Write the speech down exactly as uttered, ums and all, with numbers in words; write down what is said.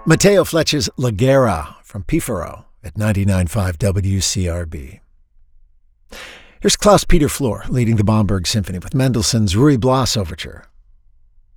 Matteo Fletcher's La Guerra from Pifaro at ninety-nine point five W C R B. Here's Klaus-Peter Flor leading the Bomberg Symphony with Mendelssohn's Ruy Blas Overture.